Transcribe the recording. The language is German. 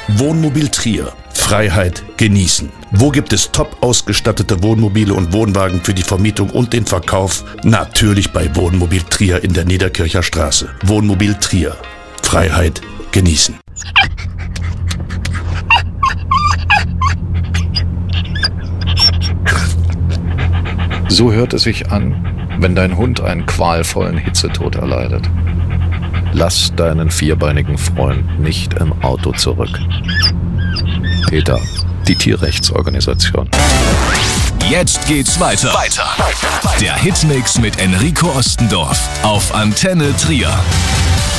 Wohnmobil Trier. Freiheit genießen. Wo gibt es top ausgestattete Wohnmobile und Wohnwagen für die Vermietung und den Verkauf? Natürlich bei Wohnmobil Trier in der Niederkircher Straße. Wohnmobil Trier. Freiheit genießen. So hört es sich an, wenn dein Hund einen qualvollen Hitzetod erleidet. Lass deinen vierbeinigen Freund nicht im Auto zurück. PETA, die Tierrechtsorganisation. Jetzt geht's weiter. Der Hitmix mit Enrico Ostendorf auf Antenne Trier.